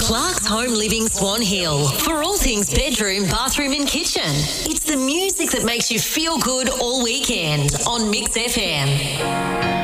Clark's Home Living Swan Hill. For all things bedroom, bathroom and kitchen. It's the music that makes you feel good all weekend on Mix FM.